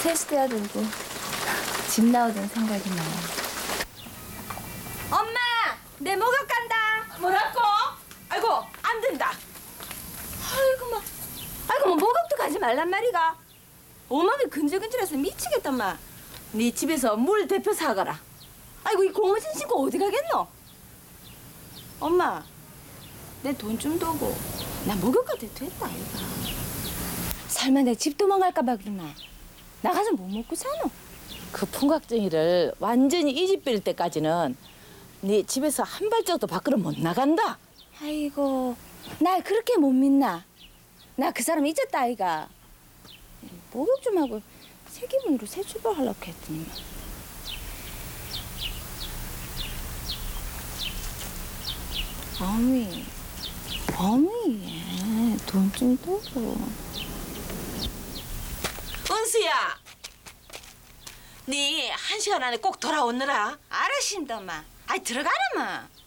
세수돼야 되고 집 나오던 생각이 나요. 엄마, 내 목욕 간다. 뭐라고? 아이고 안 된다. 아이고 뭐 목욕도 가지 말란 말이가. 오맘이 근질근질해서 미치겠단 말. 네 집에서 물 대표 사가라. 아이고 이 고무신 신고 어디 가겠노? 엄마, 내 돈 좀 두고 나 목욕 가도 됐다 아이가. 설마 내 집 도망갈까 봐 그러나? 나가서 뭐 먹고 사노? 그 풍각쟁이를 완전히 이 집 빌 때까지는 네 집에서 한 발짝도 밖으로 못 나간다. 아이고, 날 그렇게 못 믿나? 나 그 사람 잊었다 아이가. 목욕 좀 하고 새 기분으로 새 출발하려고 했더니만. 어미, 돈 좀 두고. 은수야, 네 1시간 안에 꼭 돌아오느라. 알았신다, 마. 아이, 들어가라, 마.